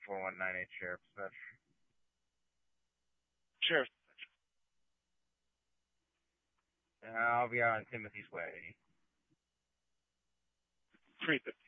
4198 Sheriff Smith. Sheriff. I'll be out on Timothy's Way. Creeping.